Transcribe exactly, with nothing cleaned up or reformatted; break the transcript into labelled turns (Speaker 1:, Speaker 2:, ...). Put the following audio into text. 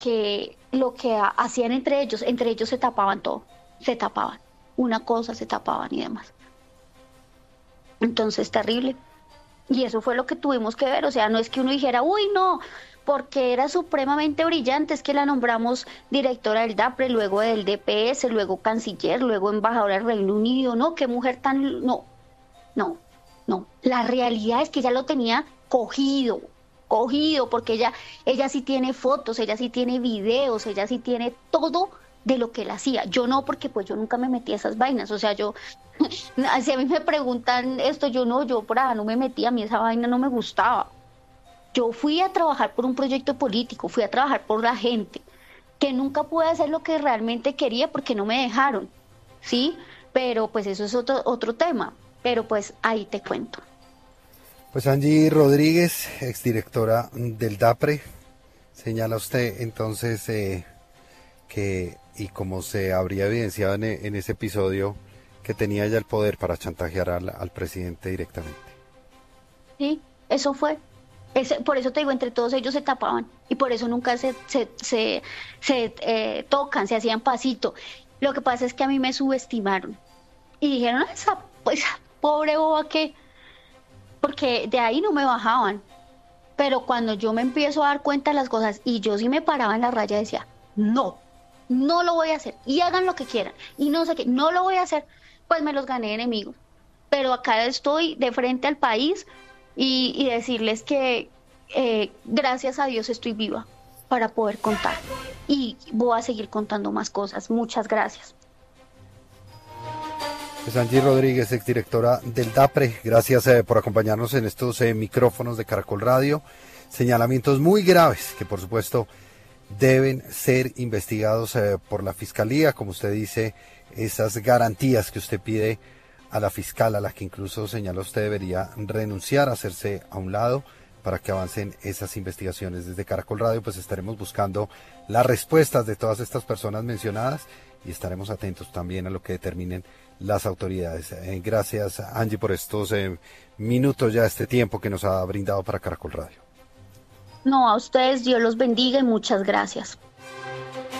Speaker 1: que lo que ha- hacían entre ellos, entre ellos se tapaban todo, se tapaban, una cosa se tapaban y demás. Entonces, terrible. Y eso fue lo que tuvimos que ver, o sea, no es que uno dijera, uy, no, porque era supremamente brillante, es que la nombramos directora del DAPRE, luego del D P S, luego canciller, luego embajadora del Reino Unido, no, qué mujer tan, no, no, no. La realidad es que ella lo tenía cogido, cogido, porque ella, ella sí tiene fotos, ella sí tiene videos, ella sí tiene todo de lo que él hacía. Yo no, porque pues yo nunca me metí a esas vainas, o sea, yo, si a mí me preguntan esto, yo no, yo por ahí no me metí, a mí esa vaina no me gustaba. Yo fui a trabajar por un proyecto político, fui a trabajar por la gente, que nunca pude hacer lo que realmente quería porque no me dejaron, ¿sí? Pero pues eso es otro, otro tema, pero pues ahí te cuento.
Speaker 2: Pues Angie Rodríguez, exdirectora del DAPRE, señala usted entonces eh, que, y como se habría evidenciado en, e- en ese episodio, que tenía ya el poder para chantajear al, al presidente directamente.
Speaker 1: Sí, eso fue. Ese, por eso te digo, entre todos ellos se tapaban y por eso nunca se, se, se, se eh, tocan, se hacían pasito. Lo que pasa es que a mí me subestimaron y dijeron, "Ah, esa, pues, pobre boba que, porque de ahí no me bajaban. Pero cuando yo me empiezo a dar cuenta de las cosas y yo sí me paraba en la raya, decía, no, no lo voy a hacer y hagan lo que quieran y no sé qué, no lo voy a hacer, pues me los gané enemigos. Pero acá estoy de frente al país y, y decirles que eh, gracias a Dios estoy viva para poder contar. Y voy a seguir contando más cosas. Muchas gracias.
Speaker 2: Pues Angie Rodríguez, exdirectora del DAPRE, gracias eh, por acompañarnos en estos eh, micrófonos de Caracol Radio. Señalamientos muy graves que por supuesto deben ser investigados eh, por la Fiscalía, como usted dice, esas garantías que usted pide a la fiscal, a la que incluso señala usted debería renunciar, hacerse a un lado para que avancen esas investigaciones. Desde Caracol Radio pues estaremos buscando las respuestas de todas estas personas mencionadas y estaremos atentos también a lo que determinen las autoridades. Eh, gracias Angie por estos eh, minutos ya, este tiempo que nos ha brindado para Caracol Radio.
Speaker 1: No, a ustedes Dios los bendiga y muchas gracias.